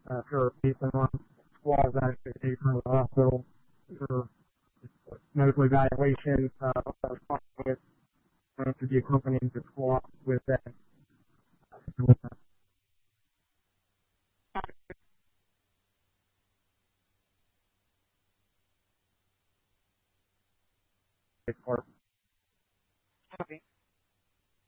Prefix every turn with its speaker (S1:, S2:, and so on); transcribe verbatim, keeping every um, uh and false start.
S1: uh, for based on squads actually take from the hospital for medical evaluation, uh, with, uh, to be accompanying the squad with that.
S2: Okay.